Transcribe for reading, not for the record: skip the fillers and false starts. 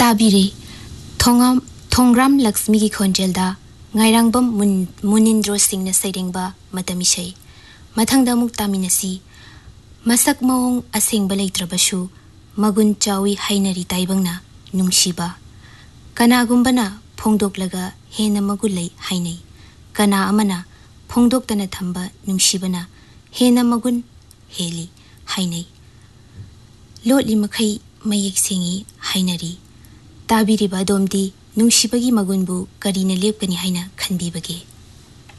ताबिरे थोंग्राम लक्ष्मी की खोंजेलदा ngairangबम मुनिंद्रो सिंह सैरेंबा मतमिसै मथंगदा मुक तामिनसी मसक मओंग असेंगबा लेत्रबसु मगुन चावी हाइनरी ताइबंगना नुंगसिबा कनागुंबना फोंदोकलगा हेना मगुलै हाइनै कना अमना फोंदोक्तना थंबा नुंगसिबना हेना मगुन हेली हाइनै लोटली मखै मयेक सेंगी हाइनरी ताबिरिबा दोमदी नुंगसिबगी मगुनबु करीना लेपकनी हाइना खनबिबगे